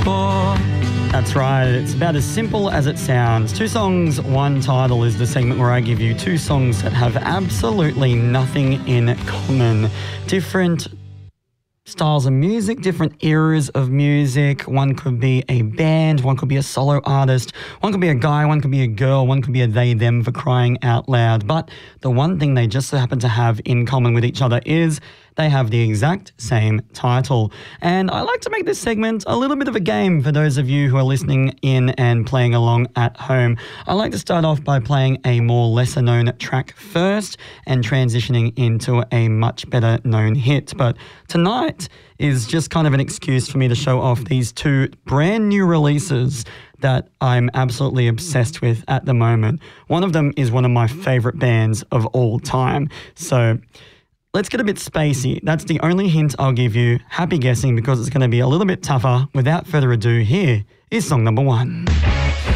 for. That's right, it's about as simple as it sounds. Two songs, one title is the segment where I give you two songs that have absolutely nothing in common. Different styles of music, different eras of music. One could be a band, one could be a solo artist, one could be a guy, one could be a girl, one could be a they, them, for crying out loud. But the one thing they just so happen to have in common with each other is they have the exact same title. And I like to make this segment a little bit of a game for those of you who are listening in and playing along at home. I like to start off by playing a more lesser known track first and transitioning into a much better known hit. But tonight is just kind of an excuse for me to show off these two brand new releases that I'm absolutely obsessed with at the moment. One of them is one of my favorite bands of all time. So let's get a bit spacey. That's the only hint I'll give you. Happy guessing because it's going to be a little bit tougher. Without further ado, here is song number one.